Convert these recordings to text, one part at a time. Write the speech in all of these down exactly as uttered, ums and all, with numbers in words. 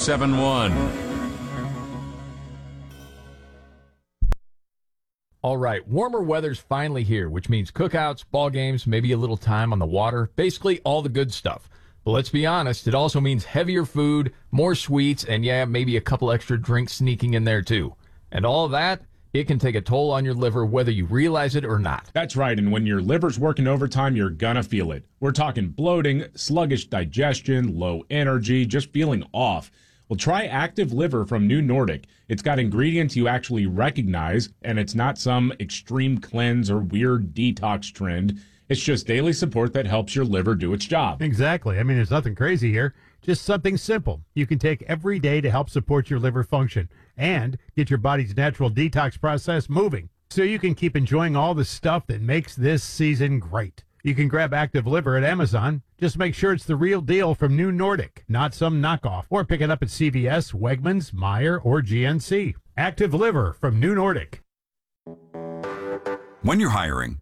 seven one. All right, warmer weather's finally here, which means cookouts, ball games, maybe a little time on the water, basically all the good stuff. But let's be honest, it also means heavier food, more sweets, and yeah, maybe a couple extra drinks sneaking in there too. And all of that, it can take a toll on your liver whether you realize it or not. That's right, and when your liver's working overtime, you're gonna feel it. We're talking bloating, sluggish digestion, low energy, just feeling off. Well, try Active Liver from New Nordic. It's got ingredients you actually recognize, and it's not some extreme cleanse or weird detox trend. It's just daily support that helps your liver do its job. Exactly. I mean, there's nothing crazy here. Just something simple you can take every day to help support your liver function and get your body's natural detox process moving so you can keep enjoying all the stuff that makes this season great. You can grab Active Liver at Amazon. Just make sure it's the real deal from New Nordic, not some knockoff. Or pick it up at C V S, Wegmans, Meijer, or G N C. Active Liver from New Nordic. When you're hiring,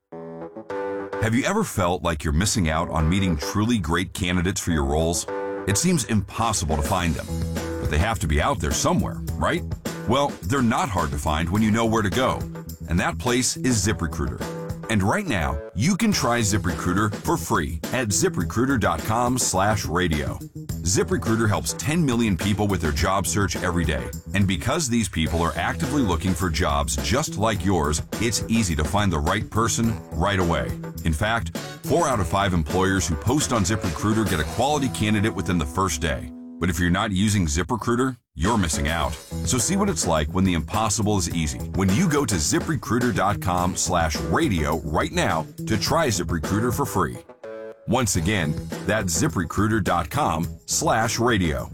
have you ever felt like you're missing out on meeting truly great candidates for your roles? It seems impossible to find them, but they have to be out there somewhere, right? Well, they're not hard to find when you know where to go, and that place is ZipRecruiter. And right now, you can try ZipRecruiter for free at ZipRecruiter.com slash radio. ZipRecruiter helps ten million people with their job search every day. And because these people are actively looking for jobs just like yours, it's easy to find the right person right away. In fact, four out of five employers who post on ZipRecruiter get a quality candidate within the first day. But if you're not using ZipRecruiter, you're missing out. So see what it's like when the impossible is easy. When you go to ZipRecruiter.com slash radio right now to try ZipRecruiter for free. Once again, that's ZipRecruiter.com slash radio.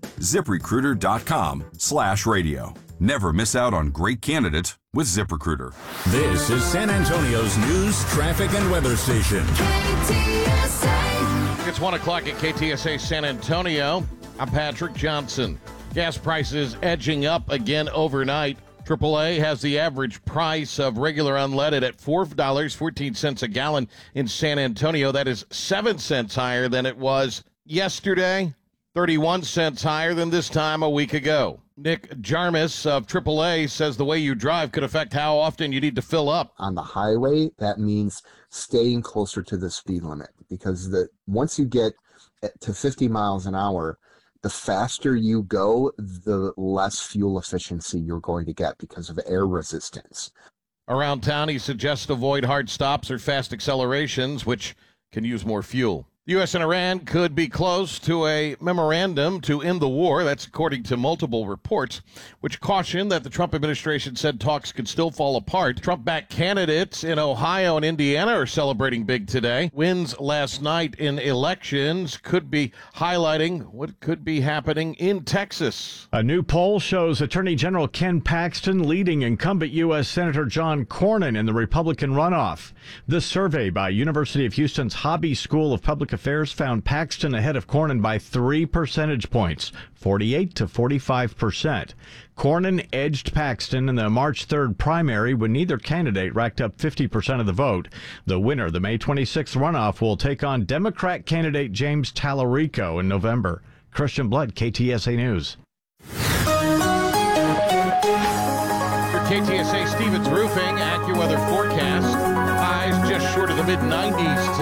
ZipRecruiter.com slash radio. Never miss out on great candidates with ZipRecruiter. This is San Antonio's news, traffic, and weather station. K T S A. It's one o'clock at K T S A San Antonio. I'm Patrick Johnson. Gas prices edging up again overnight. triple A has the average price of regular unleaded at four dollars and fourteen cents a gallon in San Antonio. That is seven cents higher than it was yesterday, thirty-one cents higher than this time a week ago. Nick Jarmus of triple A says the way you drive could affect how often you need to fill up. On the highway, that means staying closer to the speed limit, because the once you get to fifty miles an hour, the faster you go, the less fuel efficiency you're going to get because of air resistance. Around town, he suggests avoid hard stops or fast accelerations, which can use more fuel. The U S and Iran could be close to a memorandum to end the war. That's according to multiple reports, which caution that the Trump administration said talks could still fall apart. Trump-backed candidates in Ohio and Indiana are celebrating big today. Wins last night in elections could be highlighting what could be happening in Texas. A new poll shows Attorney General Ken Paxton leading incumbent U S Senator John Cornyn in the Republican runoff. This survey by University of Houston's Hobby School of Public Affairs found Paxton ahead of Cornyn by three percentage points, forty-eight to forty-five percent. Cornyn edged Paxton in the March third primary when neither candidate racked up fifty percent of the vote. The winner, the May twenty-sixth runoff, will take on Democrat candidate James Tallarico in November. Christian Blood, K T S A News. For K T S A Stevens Roofing, AccuWeather forecast. Highs just short of the mid nineties today.